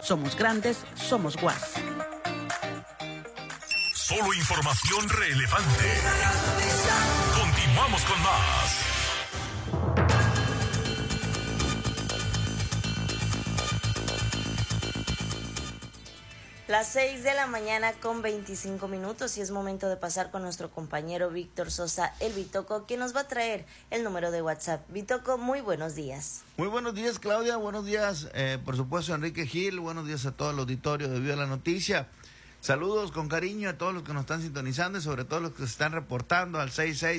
Somos grandes, somos Guas. Solo información relevante. Continuamos con más. Las 6 de la mañana con 25 minutos y es momento de pasar con nuestro compañero Víctor Sosa, el Bitoco, quien nos va a traer el número de WhatsApp. Bitoco, muy buenos días. Muy buenos días, Claudia, buenos días, por supuesto, Enrique Gil, buenos días a todo el auditorio de Viva la Noticia. Saludos con cariño a todos los que nos están sintonizando y sobre todo los que se están reportando al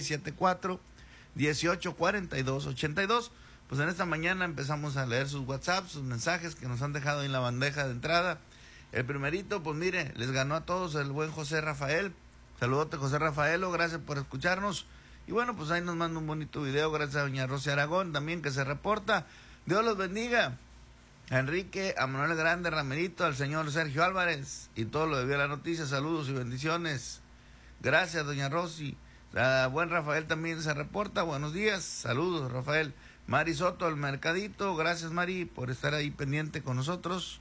6674-1842-82. Pues en esta mañana empezamos a leer sus WhatsApp, sus mensajes que nos han dejado en la bandeja de entrada. El primerito, pues mire, les ganó a todos el buen José Rafael. Saludote, José Rafaelo, gracias por escucharnos. Y bueno, pues ahí nos manda un bonito video, gracias a doña Rosy Aragón también que se reporta. Dios los bendiga. A Enrique, a Manuel Grande, Ramerito, al señor Sergio Álvarez y todo lo de Vía la Noticia, saludos y bendiciones. Gracias, doña Rosy. A buen Rafael también se reporta, buenos días, saludos, Rafael. Mari Soto, el Mercadito, gracias Mari por estar ahí pendiente con nosotros.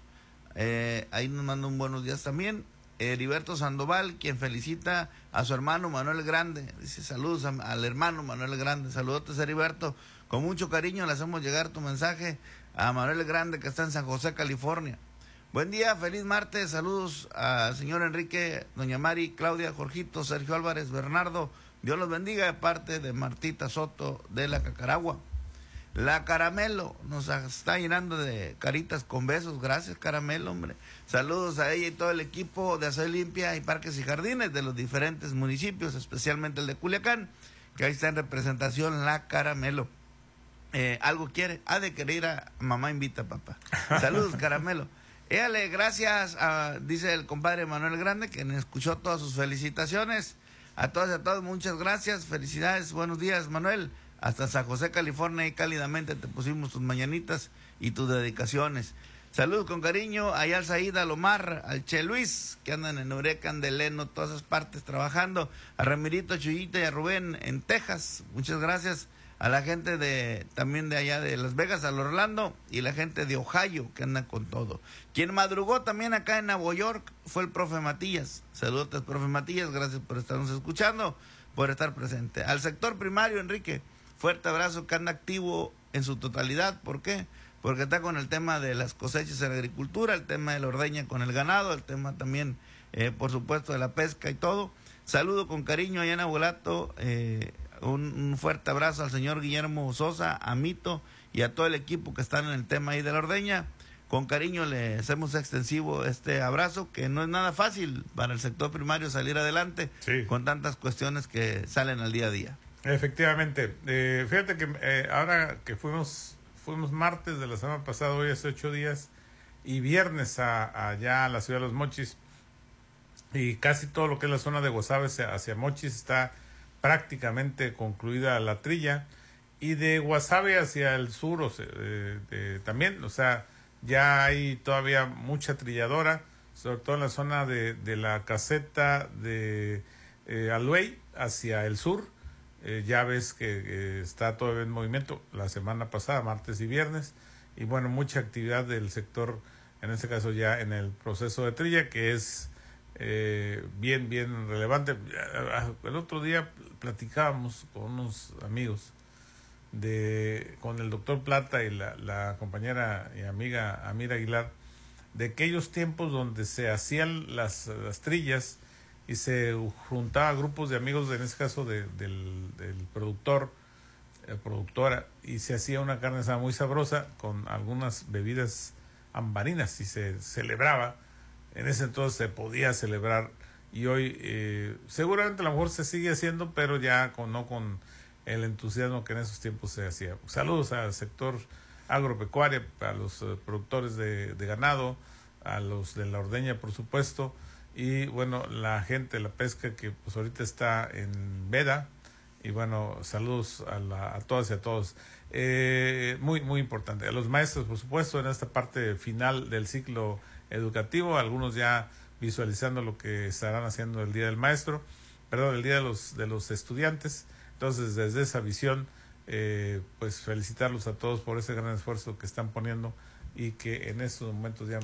Ahí nos manda un buenos días también. Heriberto Sandoval, quien felicita a su hermano Manuel Grande. Dice saludos al hermano Manuel Grande. Saludotes, Heriberto. Con mucho cariño le hacemos llegar tu mensaje a Manuel Grande, que está en San José, California. Buen día, feliz martes. Saludos al señor Enrique, doña Mari, Claudia, Jorgito, Sergio Álvarez, Bernardo. Dios los bendiga de parte de Martita Soto de la Cacaragua. La Caramelo nos está llenando de caritas con besos. Gracias, Caramelo, hombre. Saludos a ella y todo el equipo de Hacer Limpia y Parques y Jardines de los diferentes municipios, especialmente el de Culiacán, que ahí está en representación la Caramelo. ¿Algo quiere? Ha de querer ir a Mamá Invita, papá. Saludos, Caramelo. Éale, gracias, dice el compadre Manuel Grande, que me escuchó todas sus felicitaciones. A todas y a todos, muchas gracias. Felicidades, buenos días, Manuel. Hasta San José, California, y cálidamente te pusimos tus mañanitas y tus dedicaciones. Saludos con cariño allá al Saída, al Omar, al Che Luis, que andan en Eureka, Andeleno, todas esas partes trabajando. A Ramirito, a Chuyita y a Rubén en Texas. Muchas gracias. A la gente también de allá de Las Vegas, al Orlando, y la gente de Ohio, que anda con todo. Quien madrugó también acá en Nueva York fue el profe Matías. Saludos, profe Matías, gracias por estarnos escuchando, por estar presente. Al sector primario, Enrique, fuerte abrazo, que anda activo en su totalidad. ¿Por qué? Porque está con el tema de las cosechas en la agricultura, el tema de la ordeña con el ganado, el tema también, por supuesto, de la pesca y todo. Saludo con cariño allá en Abolato, un fuerte abrazo al señor Guillermo Sosa, a Mito y a todo el equipo que están en el tema ahí de la ordeña. Con cariño le hacemos extensivo este abrazo, que no es nada fácil para el sector primario salir adelante, sí, con tantas cuestiones que salen al día a día. Efectivamente, fíjate que ahora que fuimos martes de la semana pasada, hoy hace 8 días, y viernes allá a la ciudad de Los Mochis, y casi todo lo que es la zona de Guasave hacia Mochis está prácticamente concluida la trilla, y de Guasave hacia el sur también, o sea, ya hay todavía mucha trilladora, sobre todo en la zona de la caseta de Aluey hacia el sur. Ya ves que está todavía en movimiento la semana pasada, martes y viernes, y bueno, mucha actividad del sector, en este caso ya en el proceso de trilla, que es bien relevante. El otro día platicábamos con unos amigos con el doctor Plata y la compañera y amiga Amira Aguilar, de aquellos tiempos donde se hacían las trillas y se juntaba grupos de amigos, en este caso del productora, y se hacía una carne asada muy sabrosa con algunas bebidas ambarinas y se celebraba. En ese entonces se podía celebrar, y hoy seguramente a lo mejor se sigue haciendo, pero ya no con el entusiasmo que en esos tiempos se hacía. Saludos al sector agropecuario, a los productores de ganado, a los de la ordeña, por supuesto, y bueno, la gente de la pesca que pues ahorita está en veda. Y bueno, saludos a todas y a todos. Muy importante. A los maestros, por supuesto, en esta parte final del ciclo educativo, algunos ya visualizando lo que estarán haciendo el Día del Maestro, el Día de los Estudiantes. Entonces, desde esa visión, pues felicitarlos a todos por ese gran esfuerzo que están poniendo, y que en estos momentos ya